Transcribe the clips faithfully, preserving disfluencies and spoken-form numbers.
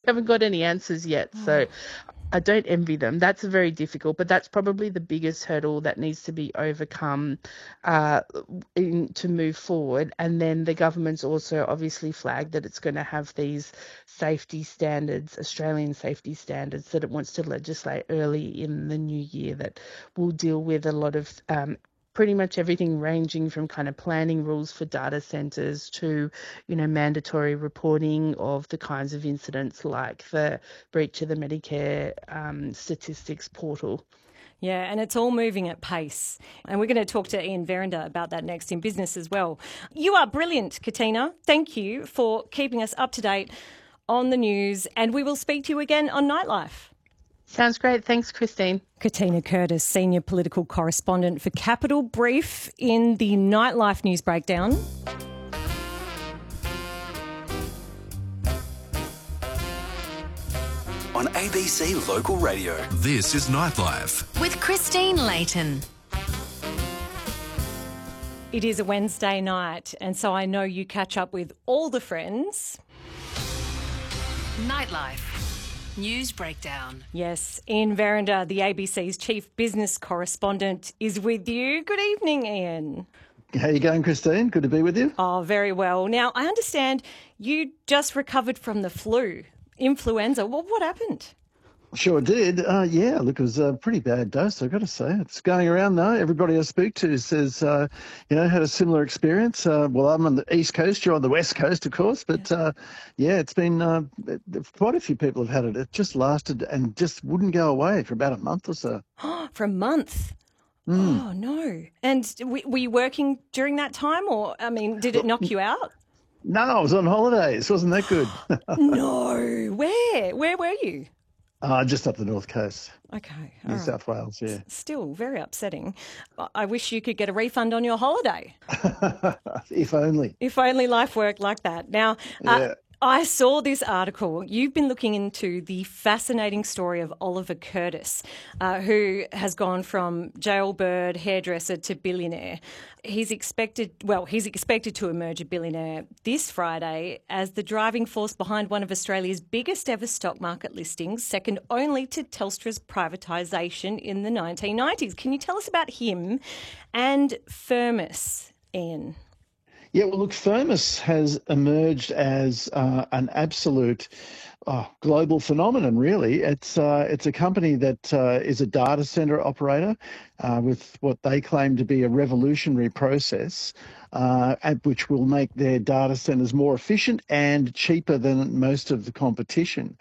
haven't got any answers yet. So I don't envy them. That's very difficult, but that's probably the biggest hurdle that needs to be overcome uh, in, to move forward. And then the government's also obviously flagged that it's going to have these safety standards, Australian safety standards, that it wants to legislate early in the new year that will deal with a lot of um, pretty much everything ranging from kind of planning rules for data centres to, you know, mandatory reporting of the kinds of incidents like the breach of the Medicare um, statistics portal. Yeah, and it's all moving at pace. And we're going to talk to Ian Verrinder about that next in business as well. You are brilliant, Katina. Thank you for keeping us up to date on the news, and we will speak to you again on Nightlife. Sounds great. Thanks, Christine. Katina Curtis, Senior Political Correspondent for Capital Brief in the Nightlife News Breakdown. On A B C Local Radio. This is Nightlife. With Christine Layton. It is a Wednesday night, and so I know you catch up with all the friends. Nightlife. News Breakdown. Yes, Ian Verrinder, the A B C's Chief Business Correspondent, is with you. Good evening, Ian. How you going, Christine? Good to be with you. Oh, very well. Now, I understand you just recovered from the flu, influenza. Well, what happened? Sure did. Uh, yeah, look, it was a pretty bad dose, I've got to say. It's going around now. Everybody I speak to says, uh, you know, had a similar experience. Uh, well, I'm on the East Coast, you're on the West Coast, of course. But, yeah, uh, yeah it's been uh, quite a few people have had it. It just lasted and just wouldn't go away for about a month or so. For a month? Mm. Oh, no. And were you working during that time, or, I mean, did it knock you out? No, I was on holidays. Wasn't that good? No. Where? Where were you? Uh, just up the North Coast. Okay. New right. South Wales, yeah. Still very upsetting. I wish you could get a refund on your holiday. If only. If only life worked like that. Now, yeah. uh, I saw this article. You've been looking into the fascinating story of Oliver Curtis, uh, who has gone from jailbird hairdresser to billionaire. He's expected, well, he's expected to emerge a billionaire this Friday as the driving force behind one of Australia's biggest ever stock market listings, second only to Telstra's privatisation in the nineteen nineties. Can you tell us about him and Firmus, Ian? Yeah, well, look, Firmus has emerged as uh, an absolute oh, global phenomenon, really. It's uh, it's a company that uh, is a data centre operator uh, with what they claim to be a revolutionary process, uh, which will make their data centres more efficient and cheaper than most of the competition.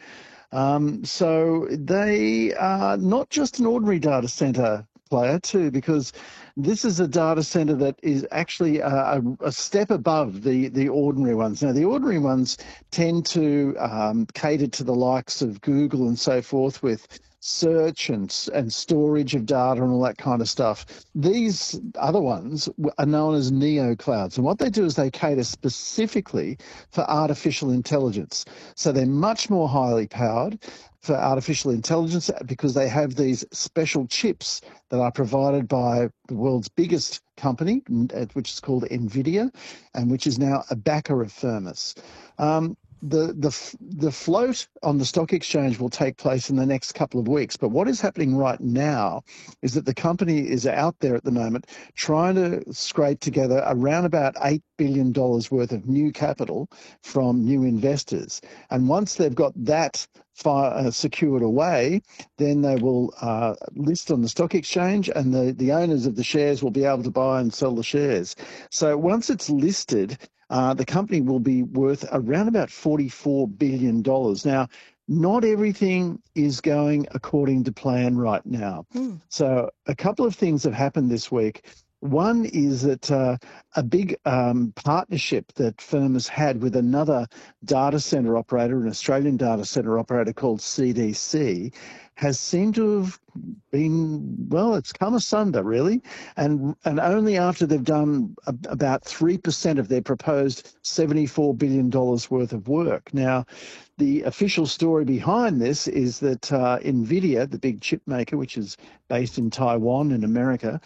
Um, so they are not just an ordinary data centre player too, because this is a data center that is actually a, a step above the, the ordinary ones. Now, the ordinary ones tend to um, cater to the likes of Google and so forth with search and, and storage of data and all that kind of stuff. These other ones are known as neo clouds. And what they do is they cater specifically for artificial intelligence. So they're much more highly powered for artificial intelligence because they have these special chips that are provided by the world's biggest company, which is called NVIDIA, and which is now a backer of Firmus. Um, the, the, the float on the stock exchange will take place in the next couple of weeks. But what is happening right now is that the company is out there at the moment trying to scrape together around about eight billion dollars worth of new capital from new investors. And once they've got that Fire, uh, secured away, then they will uh, list on the stock exchange and the, the owners of the shares will be able to buy and sell the shares. So once it's listed, uh, the company will be worth around about forty-four billion dollars. Now, not everything is going according to plan right now. Mm. So a couple of things have happened this week. One is that uh, a big um, partnership that Firmus had with another data centre operator, an Australian data centre operator called C D C, has seemed to have been, well, it's come asunder, really. And and only after they've done a, about three percent of their proposed seventy-four billion dollars worth of work. Now, the official story behind this is that uh, NVIDIA, the big chip maker, which is based in Taiwan in America,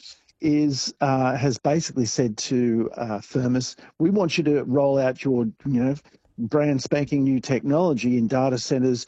is uh, has basically said to uh, Firmus, we want you to roll out your, you know, brand spanking new technology in data centers